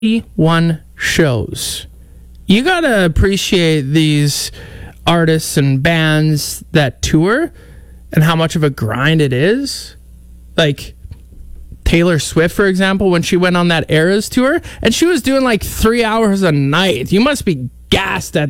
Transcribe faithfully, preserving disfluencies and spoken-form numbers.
one shows. You gotta appreciate these artists and bands that tour and how much of a grind it is. Like Taylor Swift, for example, when she went on that Eras tour, and she was doing like three hours a night. You must be gassed at